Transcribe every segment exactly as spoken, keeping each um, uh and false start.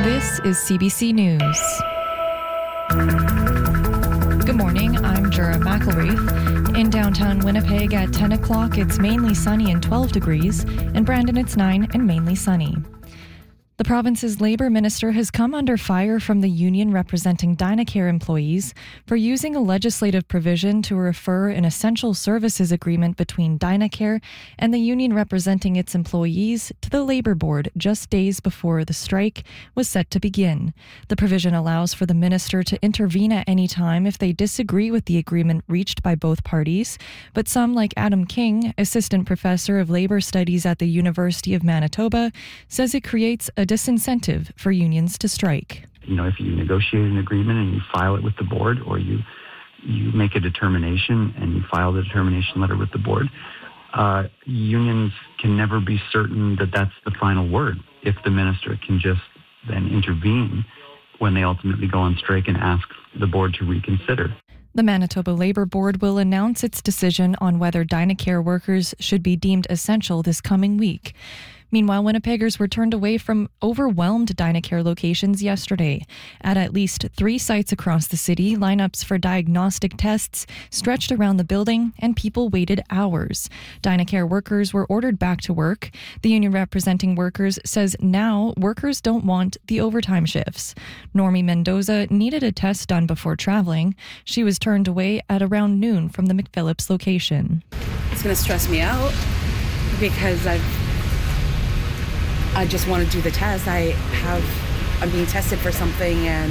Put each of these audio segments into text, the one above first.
This is C B C News. Good morning, I'm Jura McElreath. In downtown Winnipeg at ten o'clock, it's mainly sunny and twelve degrees. In Brandon, it's nine and mainly sunny. The province's Labour Minister has come under fire from the union representing Dynacare employees for using a legislative provision to refer an essential services agreement between Dynacare and the union representing its employees to the Labour Board just days before the strike was set to begin. The provision allows for the minister to intervene at any time if they disagree with the agreement reached by both parties, but some, like Adam King, assistant professor of Labour Studies at the University of Manitoba, says it creates a disincentive for unions to strike. You know, if you negotiate an agreement and you file it with the board, or you you make a determination and you file the determination letter with the board, uh, unions can never be certain that that's the final word if the minister can just then intervene when they ultimately go on strike and ask the board to reconsider. The Manitoba Labour Board will announce its decision on whether Dynacare workers should be deemed essential this coming week. Meanwhile, Winnipeggers were turned away from overwhelmed Dynacare locations yesterday. At at least three sites across the city, lineups for diagnostic tests stretched around the building and people waited hours. Dynacare workers were ordered back to work. The union representing workers says now workers don't want the overtime shifts. Normie Mendoza needed a test done before traveling. She was turned away at around noon from the McPhillips location. It's going to stress me out because I've I just want to do the test. I have, I'm being tested for something, and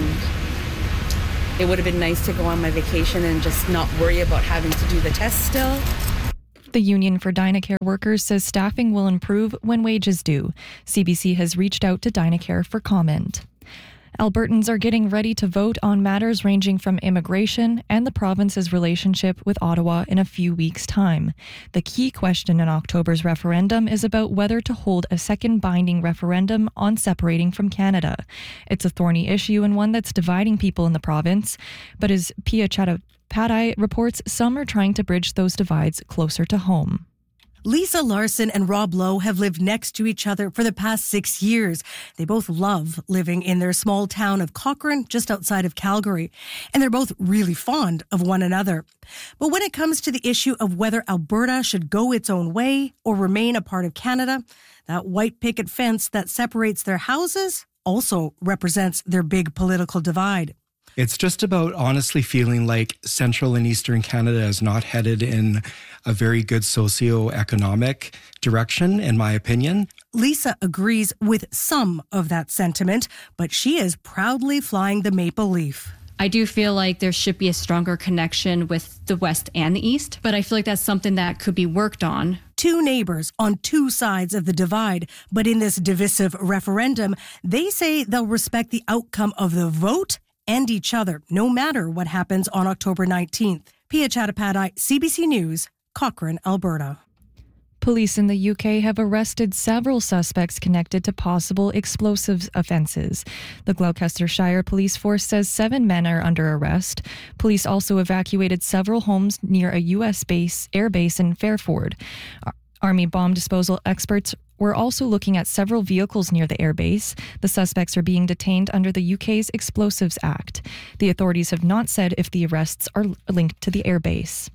it would have been nice to go on my vacation and just not worry about having to do the test still. The Union for Dynacare Workers says staffing will improve when wages do. C B C has reached out to Dynacare for comment. Albertans are getting ready to vote on matters ranging from immigration and the province's relationship with Ottawa in a few weeks' time. The key question in October's referendum is about whether to hold a second binding referendum on separating from Canada. It's a thorny issue and one that's dividing people in the province, but as Pia Chattopadhyay reports, some are trying to bridge those divides closer to home. Lisa Larson and Rob Lowe have lived next to each other for the past six years. They both love living in their small town of Cochrane, just outside of Calgary. And they're both really fond of one another. But when it comes to the issue of whether Alberta should go its own way or remain a part of Canada, that white picket fence that separates their houses also represents their big political divide. It's just about honestly feeling like Central and Eastern Canada is not headed in a very good socio-economic direction, in my opinion. Lisa agrees with some of that sentiment, but she is proudly flying the Maple Leaf. I do feel like there should be a stronger connection with the West and the East, but I feel like that's something that could be worked on. Two neighbors on two sides of the divide, but in this divisive referendum, they say they'll respect the outcome of the vote and each other, no matter what happens on October nineteenth. Pia Chattopadhyay, C B C News, Cochrane, Alberta. Police in the U K have arrested several suspects connected to possible explosives offences. The Gloucestershire Police Force says seven men are under arrest. Police also evacuated several homes near a U S base, air base in Fairford. Army bomb disposal experts We're also looking at several vehicles near the airbase. The suspects are being detained under the U K's Explosives Act. The authorities have not said if the arrests are linked to the airbase.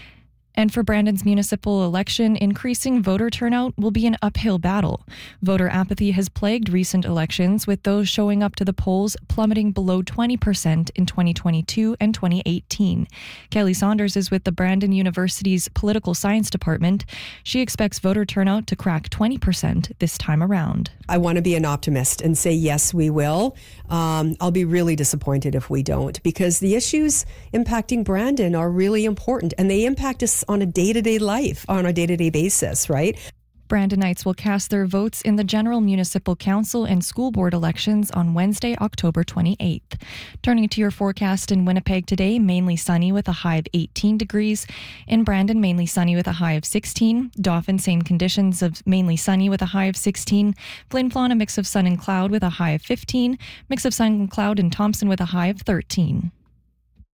And for Brandon's municipal election, increasing voter turnout will be an uphill battle. Voter apathy has plagued recent elections, with those showing up to the polls plummeting below twenty percent in twenty twenty-two and twenty eighteen. Kelly Saunders is with the Brandon University's Political Science Department. She expects voter turnout to crack twenty percent this time around. I want to be an optimist and say, yes, we will. Um, I'll be really disappointed if we don't, because the issues impacting Brandon are really important, and they impact us on a day-to-day life, on a day-to-day basis, right? Brandonites will cast their votes in the general municipal council and school board elections on Wednesday, October twenty-eighth. Turning to your forecast in Winnipeg today, mainly sunny with a high of eighteen degrees. In Brandon, mainly sunny with a high of sixteen. Dauphin, same conditions of mainly sunny with a high of sixteen. Flin Flon, a mix of sun and cloud with a high of fifteen. Mix of sun and cloud in Thompson with a high of thirteen.